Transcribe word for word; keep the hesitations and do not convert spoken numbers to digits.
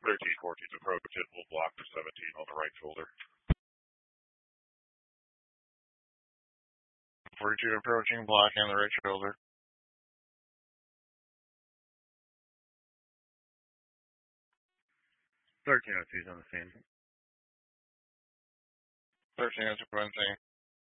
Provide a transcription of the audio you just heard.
thirteen fourteen is approaching. We'll block for seventeen on the right shoulder. forty-two approaching, blocking on the right shoulder. thirteen oh two is on the scene. thirteen oh two, Wednesday.